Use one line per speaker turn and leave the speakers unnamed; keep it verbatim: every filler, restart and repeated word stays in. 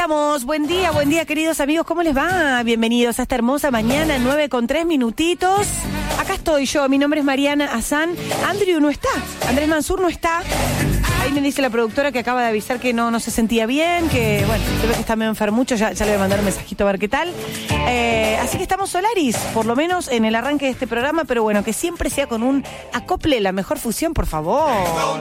estamos. Buen día, buen día, queridos amigos. ¿Cómo les va? Bienvenidos a esta hermosa mañana, nueve con tres minutitos. Acá estoy yo. Mi nombre es Mariana Azán. Andrew no está. Andrés Mansur no está. Ahí me dice la productora que acaba de avisar que no, no se sentía bien, que, bueno, creo que está medio enfermucho. Ya, ya le voy a mandar un mensajito a ver qué tal. Eh, así que estamos Solaris, por lo menos en el arranque de este programa, pero bueno, que siempre sea con un acople, la mejor fusión, por favor.